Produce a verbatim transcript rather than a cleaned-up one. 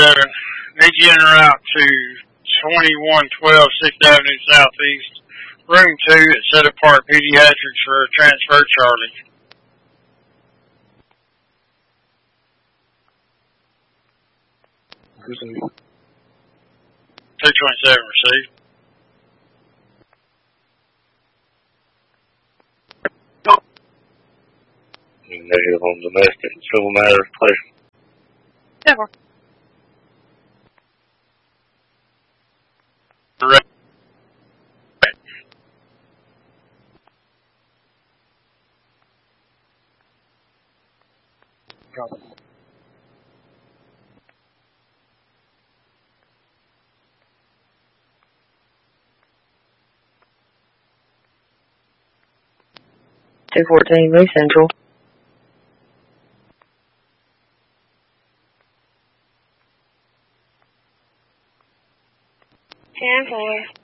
seven. Need you en route to twenty-one twelve sixth Avenue Southeast, room two at Set Apart Pediatrics for a transfer, Charlie. two twenty-seven received. Negative on domestic civil matters, please. Never. Correct. two fourteen, Lee Central. ten four.